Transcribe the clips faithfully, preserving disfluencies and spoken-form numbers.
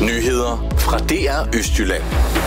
Nyheder fra D R Østjylland.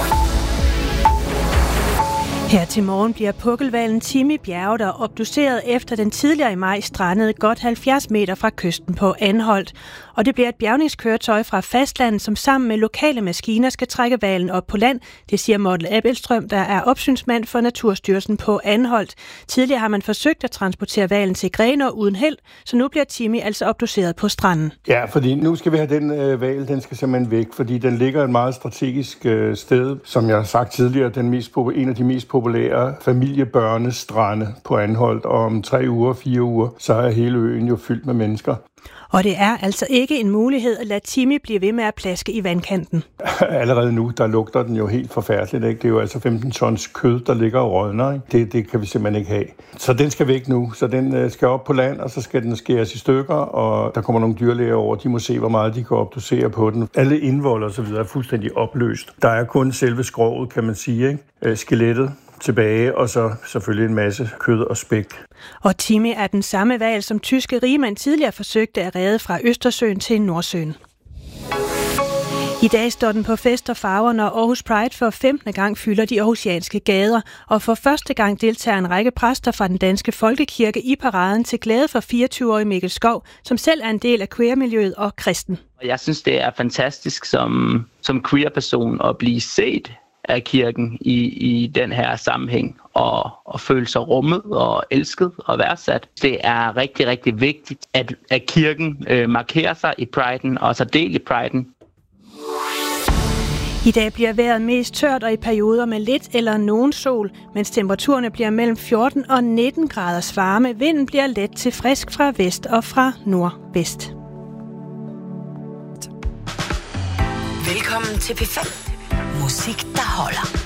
Her til morgen bliver pukkelhvalen Timmy bjerget og obduceret efter den tidligere i maj strandede godt halvfjerds meter fra kysten på Anholt. Og det bliver et bjergningskøretøj fra fastlandet, som sammen med lokale maskiner skal trække hvalen op på land. Det siger Morten Abelstrøm, der er opsynsmand for Naturstyrelsen på Anholt. Tidligere har man forsøgt at transportere hvalen til Grenaa uden held, så nu bliver Timmy altså obduceret på stranden. Ja, fordi nu skal vi have den øh, hval, den skal simpelthen væk, fordi den ligger et meget strategisk øh, sted, som jeg har sagt tidligere, den mest, en af de mest populære familiebørnestrande på Anholt, og om tre uger, fire uger, så er hele øen jo fyldt med mennesker. Og det er altså ikke en mulighed at lade Timmy blive ved med at plaske i vandkanten. Allerede nu, der lugter den jo helt forfærdeligt, ikke? Det er jo altså femten tons kød, der ligger og rådner, ikke? Det, det kan vi simpelthen ikke have. Så den skal væk nu, så den skal op på land, og så skal den skæres i stykker, og der kommer nogle dyrlæger over, de må se, hvor meget de kan obducere på den. Alle indvold og så videre er fuldstændig opløst. Der er kun selve skroget, kan man sige, ikke? Skelettet tilbage, og så selvfølgelig en masse kød og spæk. Og Timmy er den samme hval, som tyske rigmænd tidligere forsøgte at redde fra Østersøen til Nordsøen. I dag står den på fest og farver, når Aarhus Pride for femtende gang fylder de aarhusianske gader, og for første gang deltager en række præster fra den danske folkekirke i paraden til glæde for fireogtyve-årige Mikkel Skov, som selv er en del af queer-miljøet og kristen. Jeg synes, det er fantastisk som, som queer-person at blive set af kirken i, i den her sammenhæng, og, og føle sig rummet og elsket og værdsat. Det er rigtig, rigtig vigtigt, at, at kirken øh, markerer sig i priden, og så del i priden. I dag bliver vejret mest tørt og i perioder med lidt eller nogen sol, mens temperaturerne bliver mellem fjorten og nitten graders varme. Vinden bliver let til frisk fra vest og fra nordvest. Velkommen til P fem. Musik, der holder.